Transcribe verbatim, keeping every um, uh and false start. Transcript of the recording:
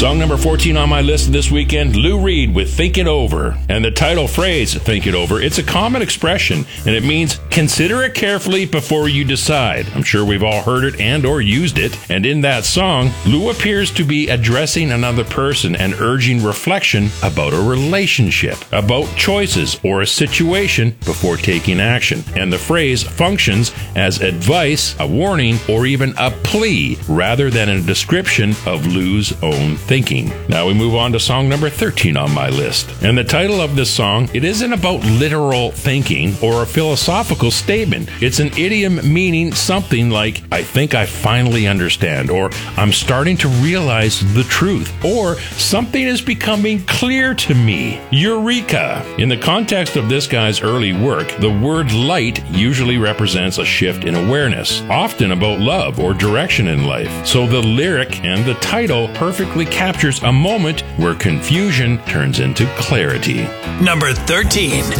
Song number fourteen on my list this weekend, Lou Reed with Think It Over. And the title phrase, Think It Over, it's a common expression, and it means consider it carefully before you decide. I'm sure we've all heard it and or used it. And in that song, Lou appears to be addressing another person and urging reflection about a relationship, about choices or a situation before taking action. And the phrase functions as advice, a warning, or even a plea, rather than a description of Lou's own thinking. Now we move on to song number thirteen on my list. And the title of this song, it isn't about literal thinking or a philosophical statement. It's an idiom meaning something like, I think I finally understand, or I'm starting to realize the truth, or something is becoming clear to me. Eureka! In the context of this guy's early work, the word light usually represents a shift in awareness, often about love or direction in life. So the lyric and the title perfectly captures a moment where confusion turns into clarity. Number thirteen.